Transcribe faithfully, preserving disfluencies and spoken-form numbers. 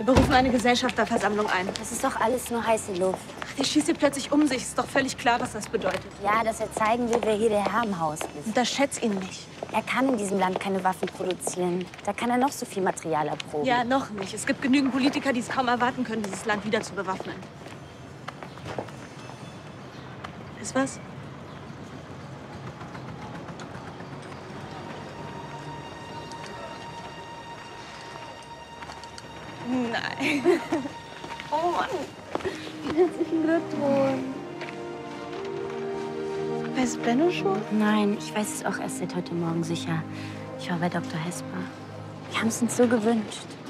Wir berufen eine Gesellschafterversammlung ein. Das ist doch alles nur heiße Luft. Ach, der schießt hier plötzlich um sich. Ist doch völlig klar, was das bedeutet. Ja, dass er zeigen will, wer hier der Herr im Haus ist. Unterschätz ihn nicht. Er kann in diesem Land keine Waffen produzieren. Da kann er noch so viel Material erproben. Ja, noch nicht. Es gibt genügend Politiker, die es kaum erwarten können, dieses Land wieder zu bewaffnen. Ist was? Nein. Oh Mann. Herzlichen Glückwunsch. Weiß Benno schon? Nein, ich weiß es auch erst seit heute Morgen sicher. Ich war bei Doktor Hesper. Wir haben es uns so gewünscht.